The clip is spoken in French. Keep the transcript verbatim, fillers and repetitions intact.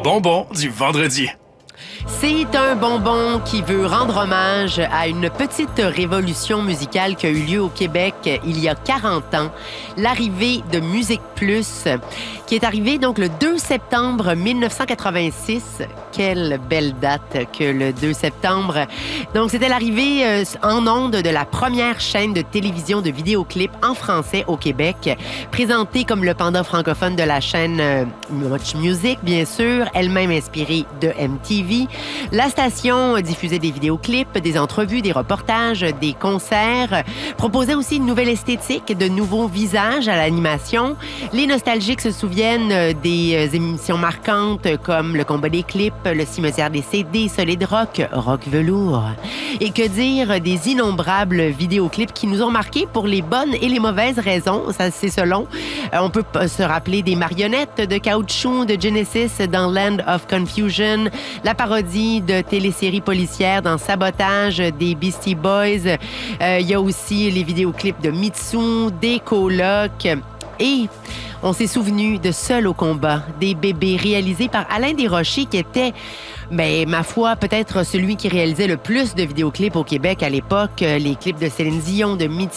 bonbon du vendredi. C'est un bonbon qui veut rendre hommage à une petite révolution musicale qui a eu lieu au Québec il y a quarante ans, l'arrivée de Musique Plus, qui est arrivée donc le deux septembre mille neuf cent quatre-vingt-six. Quelle belle date que le deux septembre. Donc, c'était l'arrivée euh, en ondes de la première chaîne de télévision de vidéoclips en français au Québec, présentée comme le pendant francophone de la chaîne euh, Much Music, bien sûr, elle-même inspirée de M T V. La station diffusait des vidéoclips, des entrevues, des reportages, des concerts, proposait aussi une nouvelle esthétique, de nouveaux visages à l'animation. Les nostalgiques se souviennent des émissions marquantes comme Le combat des clips, Le cimetière des C D, Solid Rock, Rock Velours. Et que dire des innombrables vidéoclips qui nous ont marqués pour les bonnes et les mauvaises raisons, ça c'est selon. Euh, on peut se rappeler des marionnettes de caoutchouc de Genesis dans Land of Confusion, la parodie de téléséries policières dans Sabotage des Beastie Boys. Euh, il y a aussi les vidéoclips de Mitsu, des colocs. Et on s'est souvenu de Seul au combat, des bébés réalisés par Alain Desrochers, qui était, ben, ma foi, peut-être celui qui réalisait le plus de vidéoclips au Québec à l'époque. Les clips de Céline Dion, de Mitsu,